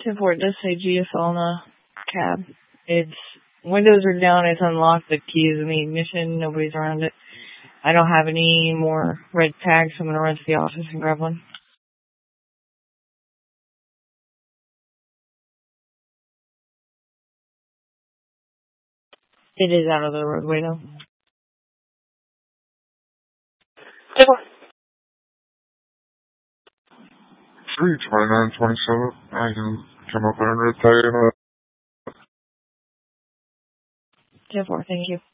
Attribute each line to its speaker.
Speaker 1: 10-4, it does say GFL on the cab. Its windows are down, it's unlocked, the key is in the ignition, nobody's around it. I don't have any more red tags, so I'm going to run to the office and grab one. It is out of the roadway now. 10-4.
Speaker 2: 32927. I can come up there and tell you.
Speaker 1: 10-4, thank you.